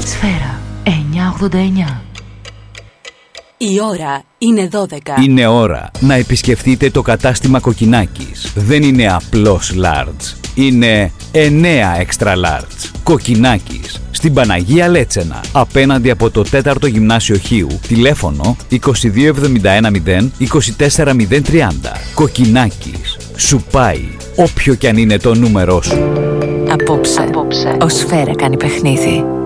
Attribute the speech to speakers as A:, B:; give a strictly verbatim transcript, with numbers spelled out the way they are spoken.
A: Σφαίρα εννιακόσια ογδόντα εννιά.
B: Η ώρα είναι δώδεκα.
C: Είναι ώρα να επισκεφτείτε το κατάστημα Κοκκινάκης. Δεν είναι απλώς large. Είναι εννέα extra large. Κοκκινάκης. Στην Παναγία Λέτσενα. Απέναντι από το τέταρτο Γυμνάσιο Χίου. Τηλέφωνο είκοσι δύο εβδομήντα ένα μηδέν είκοσι τέσσερα μηδέν τριάντα. Κοκκινάκης. Σου πάει όποιο κι αν είναι το νούμερό σου.
B: Απόψε, Απόψε. Ο Σφαίρα κάνει παιχνίδι.